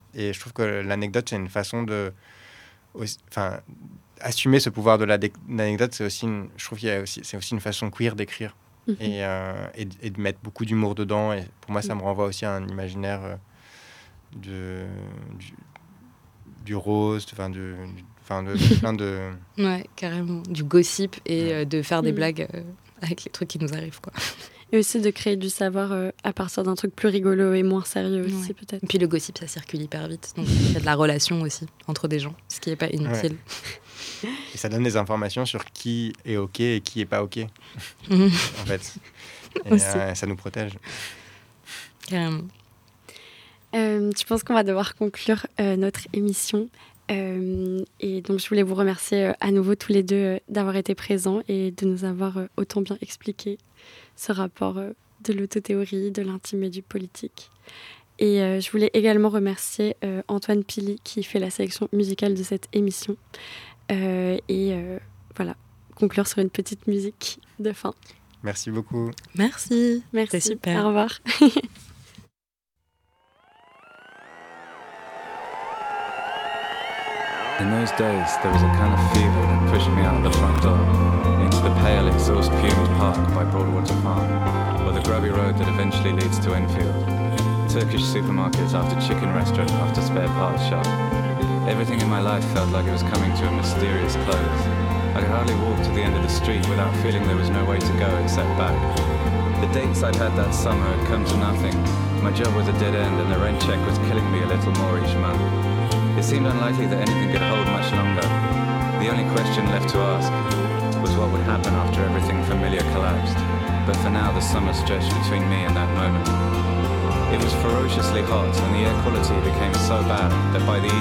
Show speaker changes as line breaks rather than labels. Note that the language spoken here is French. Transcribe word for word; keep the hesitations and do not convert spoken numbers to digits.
Et je trouve que l'anecdote, c'est une façon de... Enfin, assumer ce pouvoir de l'anecdote, c'est aussi une, je trouve qu'il y a aussi, c'est aussi une façon queer d'écrire. Mm-hmm. et, euh, et, et de mettre beaucoup d'humour dedans. Et pour moi, ça me renvoie aussi à un imaginaire euh, de, du, du rose, enfin de, enfin de, de plein de...
Ouais, carrément. Du gossip et ouais. euh, de faire des mmh. blagues euh, avec les trucs qui nous arrivent, quoi.
Et aussi de créer du savoir euh, à partir d'un truc plus rigolo et moins sérieux aussi, ouais. peut-être.
Et puis le gossip, ça circule hyper vite. Donc il y a de la relation aussi entre des gens, ce qui n'est pas inutile.
Ouais. Et ça donne des informations sur qui est OK et qui n'est pas OK, mmh. en fait. Et euh, ça nous protège.
Carrément.
Euh, je pense qu'on va devoir conclure euh, notre émission. Euh, et donc, je voulais vous remercier euh, à nouveau tous les deux euh, d'avoir été présents et de nous avoir euh, autant bien expliqué ce rapport euh, de l'autothéorie, de l'intime et du politique. Et euh, je voulais également remercier euh, Antoine Pili qui fait la sélection musicale de cette émission. Euh, et euh, voilà, conclure sur une petite musique de fin.
Merci beaucoup.
Merci.
Merci.
C'était super.
Au revoir.
In those days, there was a kind of fever that pushed me out of the front door into the pale, exhaust-fumed park by Broadwater Farm, or the grubby road that eventually leads to Enfield. Turkish supermarkets after chicken restaurant after spare parts shop. Everything in my life felt like it was coming to a mysterious close. I could hardly walk to the end of the street without feeling there was no way to go except back. The dates I'd had that summer had come to nothing. My job was a dead end and the rent check was killing me a little more each month. It seemed unlikely that anything could hold much longer. The only question left to ask was what would happen after everything familiar collapsed. But for now, the summer stretched between me and that moment. It was ferociously hot, and the air quality became so bad that by the